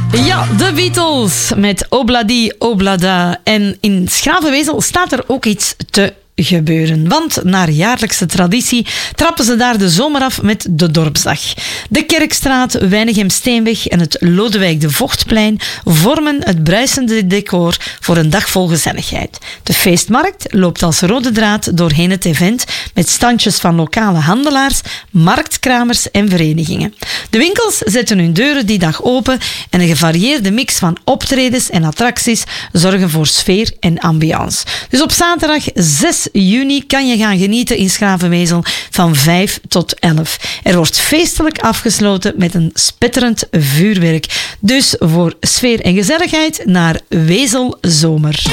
Ja, de Beatles met Obladi Oblada. En in Schravenwezel staat er ook iets te gebeuren. Want naar jaarlijkse traditie trappen ze daar de zomer af met de Dorpsdag. De Kerkstraat, Weinigem-Steenweg en het Lodewijk de Vochtplein vormen het bruisende decor voor een dag vol gezelligheid. De feestmarkt loopt als rode draad doorheen het event met standjes van lokale handelaars, marktkramers en verenigingen. De winkels zetten hun deuren die dag open en een gevarieerde mix van optredens en attracties zorgen voor sfeer en ambiance. Dus op zaterdag 6 juni kan je gaan genieten in Schravenwezel van 5 tot 11. Er wordt feestelijk afgesloten met een spetterend vuurwerk. Dus voor sfeer en gezelligheid naar Wezel Zomer.